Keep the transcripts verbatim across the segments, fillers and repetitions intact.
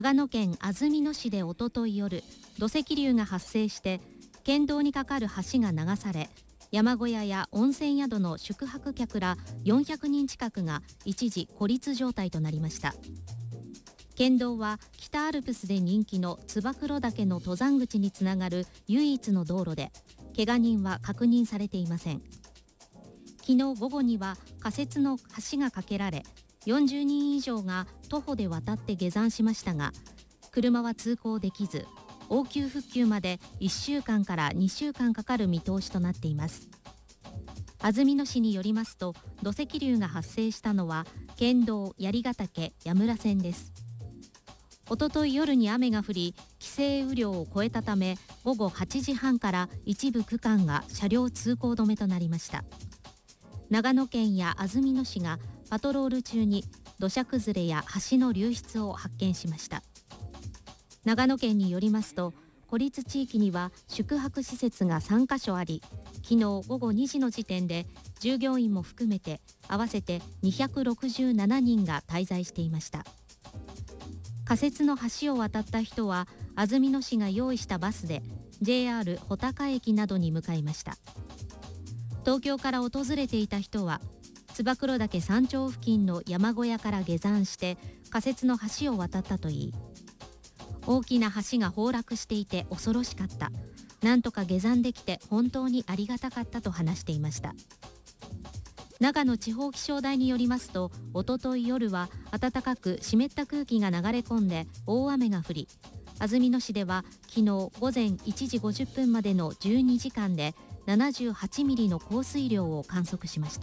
長野県安曇野市でおととい夜、土石流が発生して県道に架かる橋が流され、山小屋や温泉宿の宿泊客らよんひゃくにん近くが一時孤立状態となりました。県道は北アルプスで人気の燕岳の登山口につながる唯一の道路で、怪我人は確認されていません。昨日午後には仮設の橋が架けられ、よんじゅうにん以上が徒歩で渡って下山しましたが、車は通行できず、応急復旧までいっしゅうかんからにしゅうかんかかる見通しとなっています。安曇野市によりますと、土石流が発生したのは県道槍ヶ岳矢村線です。おととい夜に雨が降り、規制雨量を超えたため、午後はちじはんから一部区間が車両通行止めとなりました。長野県や安曇野市がパトロール中に土砂崩れや橋の流出を発見しました。長野県によりますと、孤立地域には宿泊施設がさんかしょあり、昨日午後にじの時点で従業員も含めて合わせてにひゃくろくじゅうななにんが滞在していました。仮設の橋を渡った人は安曇野市が用意したバスで ジェイアール 穂高駅などに向かいました。東京から訪れていた人は燕岳山頂付近の山小屋から下山して仮設の橋を渡ったといい、大きな橋が崩落していて恐ろしかった、なんとか下山できて本当にありがたかったと話していました。長野地方気象台によりますと、おととい夜は暖かく湿った空気が流れ込んで大雨が降り、安曇野市では昨日午前いちじごじゅっぷんまでのじゅうにじかんでななじゅうはちミリの降水量を観測しました。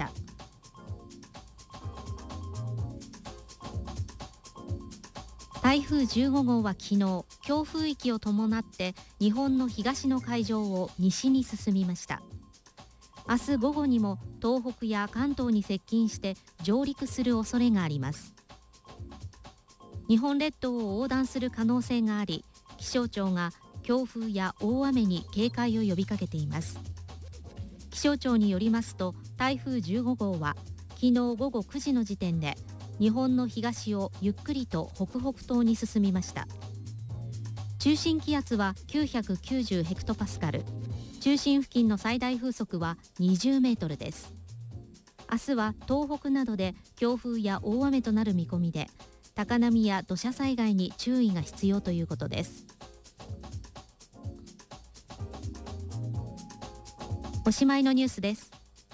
台風じゅうごごうは昨日、強風域を伴って日本の東の海上を西に進みました。明日午後にも東北や関東に接近して上陸する恐れがあります。日本列島を横断する可能性があり、気象庁が強風や大雨に警戒を呼びかけています。気象庁によりますと、台風じゅうごごうは昨日午後くじの時点で日本の東をゆっくりと北北東に進みました。中心気圧はきゅうひゃくきゅうじゅうヘクトパスカル、中心付近の最大風速はにじゅうメートルです。明日は東北などで強風や大雨となる見込みで、高波や土砂災害に注意が必要ということです。おしまいのニュースです。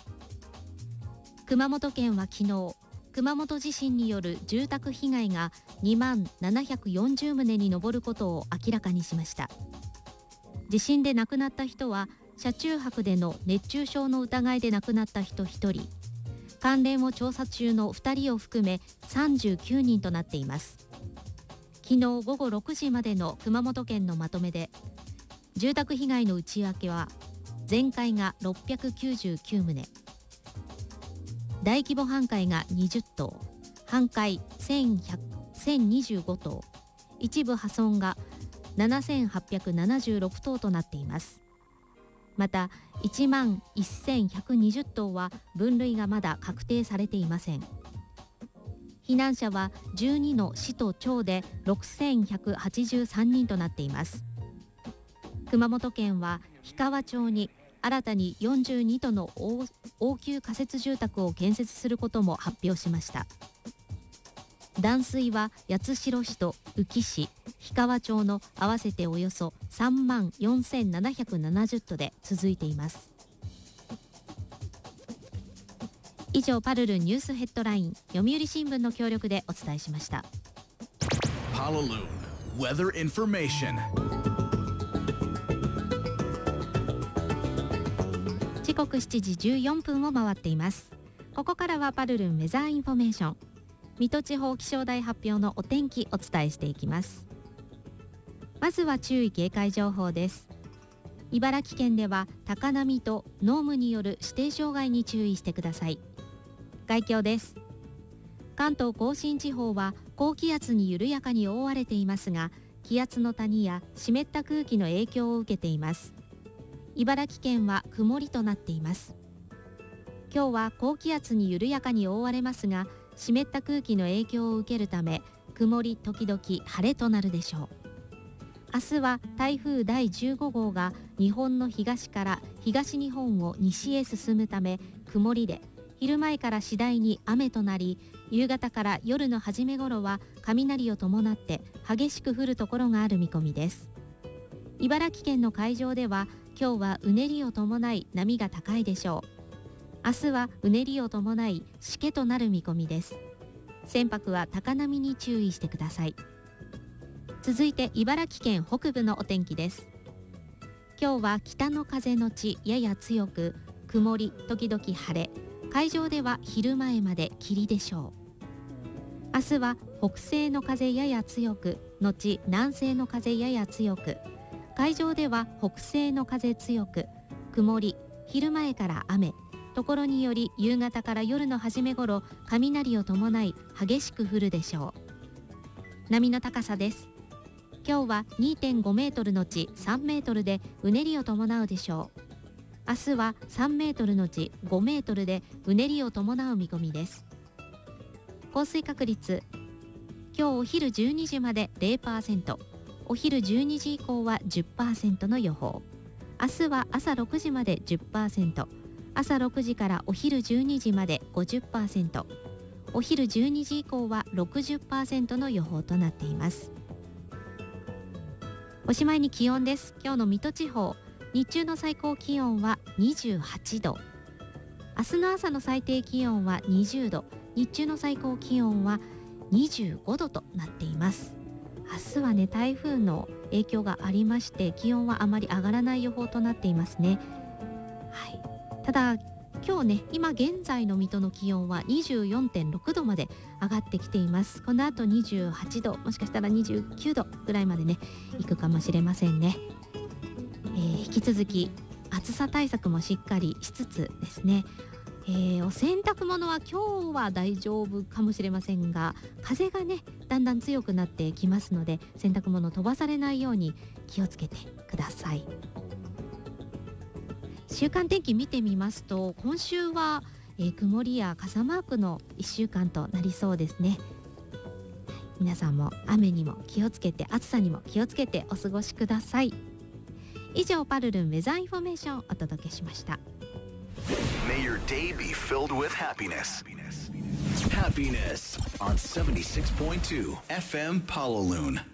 熊本県は昨日、熊本地震による住宅被害がにまんななひゃくよんじゅうとうに上ることを明らかにしました。地震で亡くなった人は、車中泊での熱中症の疑いで亡くなった人ひとり、関連を調査中のふたりを含めさんじゅうきゅうにんとなっています。昨日午後ろくじまでの熊本県のまとめで、住宅被害の内訳は全壊がろっぴゃくきゅうじゅうきゅうとう、大規模半壊がにじゅっとう、半壊せんにじゅうごとう、一部破損がななせんはっぴゃくななじゅうろくとうとなっています。またいちまんせんひゃくにじゅっとうは分類がまだ確定されていません。避難者はじゅうにの市と町でろくせんひゃくはちじゅうさんにんとなっています。熊本県は氷川町に新たによんじゅうにとの応急仮設住宅を建設することも発表しました。断水は八代市と宇城市、氷川町の合わせておよそさんまんよんせんななひゃくななじゅっとで続いています。以上、パルルニュースヘッドライン、読売新聞の協力でお伝えしました。 パルル Weather Information。 時刻しちじじゅうよんぷんを回っています。ここからはパルルンウェザーインフォメーション、水戸地方気象台発表のお天気お伝えしていきます。まずは注意警戒情報です。茨城県では高波と濃霧による指定障害に注意してください。概況です。関東甲信地方は高気圧に緩やかに覆われていますが、気圧の谷や湿った空気の影響を受けています。茨城県は曇りとなっています。今日は高気圧に緩やかに覆われますが、湿った空気の影響を受けるため、 曇り時々晴れとなるでしょう。明日は台風だいじゅうご号が日本の東から東日本を西へ進むため曇りで、昼前から次第に雨となり、夕方から夜の初め頃は雷を伴って激しく降るところがある見込みです。茨城県の海上では今日はうねりを伴い波が高いでしょう。明日はうねりを伴いしけとなる見込みです。船舶は高波に注意してください。続いて茨城県北部のお天気です。今日は北の風のちやや強く、曇り時々晴れ、海上では昼前まで霧でしょう。明日は北西の風やや強く、後南西の風やや強く、海上では北西の風強く、曇り、昼前から雨、ところにより夕方から夜の初め頃雷を伴い激しく降るでしょう。波の高さです。今日は にてんご メートルのちさんメートルでうねりを伴うでしょう。明日はさんメートルのちごメートルでうねりを伴う見込みです。降水確率、今日お昼じゅうにじまで ゼロパーセント、お昼じゅうにじ以降は じゅっパーセント の予報。明日は朝ろくじまで じゅっパーセント、朝ろくじからお昼じゅうにじまで ごじゅっパーセント、お昼じゅうにじ以降は ろくじゅっパーセント の予報となっています。おしまいに気温です。今日の水戸地方、日中の最高気温はにじゅうはちど、明日の朝の最低気温はにじゅうど、日中の最高気温はにじゅうごどとなっています。明日はね、台風の影響がありまして気温はあまり上がらない予報となっていますね。はい、ただ今日ね、今現在の水戸の気温は にじゅうよんてんろくどまで上がってきています。この後にじゅうはちど、もしかしたらにじゅうきゅうどぐらいまでね行くかもしれませんね。えー、引き続き暑さ対策もしっかりしつつですね、えー、お洗濯物は今日は大丈夫かもしれませんが、風がねだんだん強くなってきますので、洗濯物飛ばされないように気をつけてください。週間天気見てみますと、今週は、えー、曇りや傘マークのいっしゅうかんとなりそうですね。皆さんも雨にも気をつけて、暑さにも気をつけてお過ごしください。以上、パルルンウェザーインフォメーションをお届けしました。 May your day be filled with happiness. Happiness on seventy-six point two エフエム Palaloon.